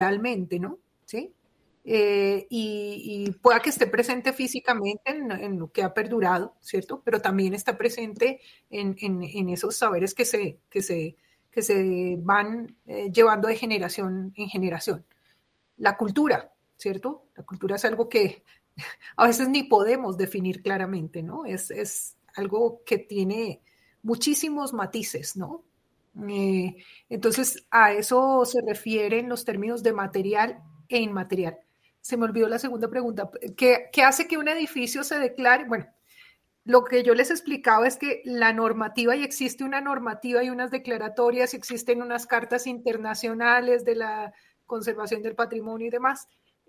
culturalmente, ¿no? ¿Sí? Y pueda que esté presente físicamente en lo que ha perdurado, ¿cierto? Pero también está presente en esos saberes que se van llevando de generación en generación. La cultura, ¿cierto? La cultura es algo que a veces ni podemos definir claramente, ¿no? Es algo que tiene muchísimos matices, ¿no? Entonces, a eso se refieren los términos de material e inmaterial. Se me olvidó la segunda pregunta. ¿Qué hace que un edificio se declare? Bueno, lo que yo les explicaba es que la normativa, y existe una normativa y unas declaratorias, y existen unas cartas internacionales de la conservación del patrimonio y demás,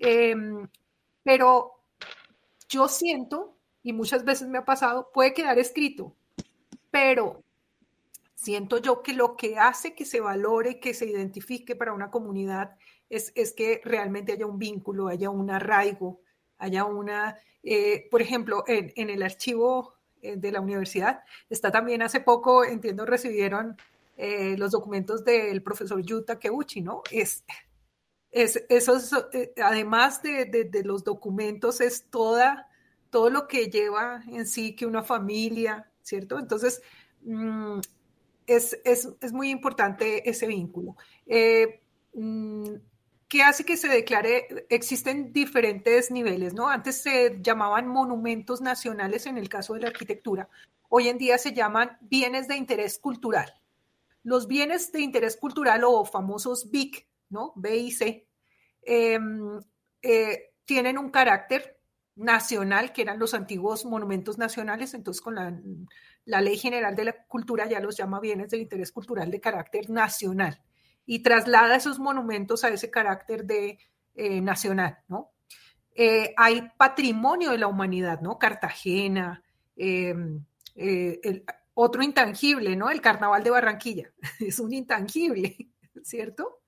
pero yo siento, y muchas veces me ha pasado, puede quedar escrito, pero siento yo que lo que hace que se valore, que se identifique para una comunidad es que realmente haya un vínculo, haya un arraigo, haya una, por ejemplo, en el archivo de la universidad, está también hace poco, entiendo, recibieron los documentos del profesor Yu Takeuchi, ¿no? Esos, además de los documentos, es todo lo que lleva en sí que una familia, ¿cierto? Entonces, es muy importante ese vínculo. ¿Qué hace que se declare? Existen diferentes niveles, ¿no? Antes se llamaban monumentos nacionales en el caso de la arquitectura. Hoy en día se llaman bienes de interés cultural. Los bienes de interés cultural o famosos BIC, ¿no? BIC, tienen un carácter nacional, que eran los antiguos monumentos nacionales, entonces con la Ley General de la Cultura ya los llama bienes de interés cultural de carácter nacional y traslada esos monumentos a ese carácter de nacional, ¿no? Hay patrimonio de la humanidad, ¿no? Cartagena, otro intangible, ¿no? El Carnaval de Barranquilla, es un intangible, ¿cierto?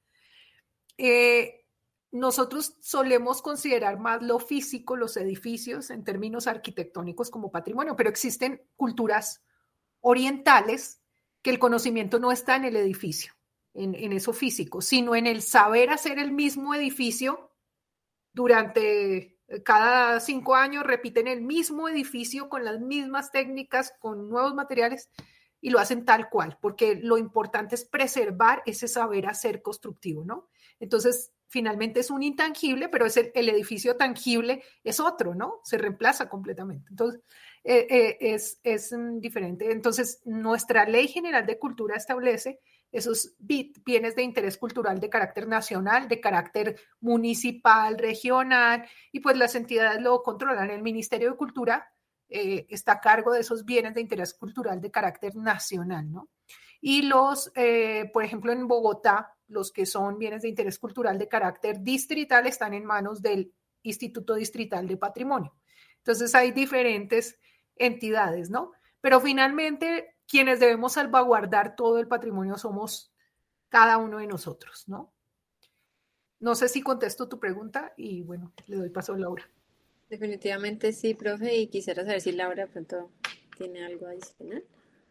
Nosotros solemos considerar más lo físico, los edificios, en términos arquitectónicos como patrimonio, pero existen culturas orientales que el conocimiento no está en el edificio, en eso físico, sino en el saber hacer el mismo edificio durante cada 5 años, repiten el mismo edificio con las mismas técnicas, con nuevos materiales y lo hacen tal cual, porque lo importante es preservar ese saber hacer constructivo, ¿no? Entonces, finalmente es un intangible, pero es el edificio tangible es otro, ¿no? Se reemplaza completamente. Entonces, es diferente. Entonces, nuestra Ley General de Cultura establece esos bienes de interés cultural de carácter nacional, de carácter municipal, regional, y pues las entidades lo controlan. El Ministerio de Cultura está a cargo de esos bienes de interés cultural de carácter nacional, ¿no? Y por ejemplo, en Bogotá, los que son bienes de interés cultural de carácter distrital están en manos del Instituto Distrital de Patrimonio. Entonces hay diferentes entidades, ¿no? Pero finalmente, quienes debemos salvaguardar todo el patrimonio somos cada uno de nosotros, ¿no? No sé si contesto tu pregunta y bueno, le doy paso a Laura. Definitivamente sí, profe, y quisiera saber si Laura de pronto tiene algo adicional.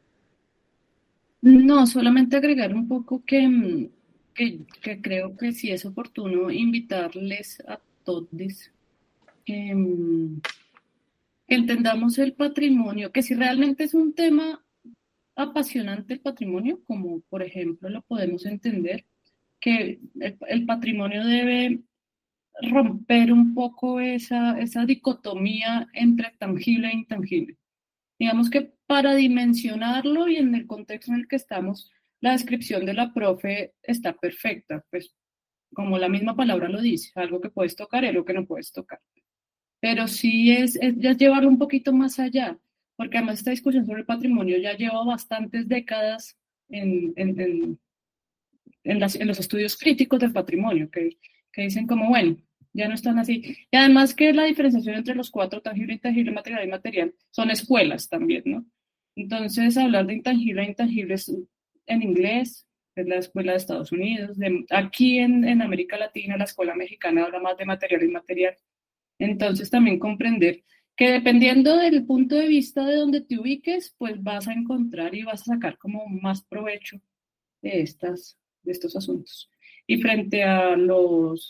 No, solamente agregar un poco que creo que sí es oportuno invitarles a todos que entendamos el patrimonio, que si realmente es un tema apasionante el patrimonio, como por ejemplo lo podemos entender, que el patrimonio debe romper un poco esa dicotomía entre tangible e intangible. Digamos que para dimensionarlo y en el contexto en el que estamos, la descripción de la profe está perfecta, pues como la misma palabra lo dice, algo que puedes tocar y algo que no puedes tocar. Pero sí ya llevarlo un poquito más allá, porque además esta discusión sobre el patrimonio ya lleva bastantes décadas en los estudios críticos del patrimonio, que dicen como, bueno, ya no están así. Y además que la diferenciación entre los cuatro, tangible, intangible, material y material, son escuelas también, ¿no? Entonces, hablar de intangible e intangible en inglés, es la escuela de Estados Unidos, aquí en América Latina, la escuela mexicana habla más de material y inmaterial. Entonces, también comprender que dependiendo del punto de vista de donde te ubiques, pues vas a encontrar y vas a sacar como más provecho de estos asuntos. Y frente a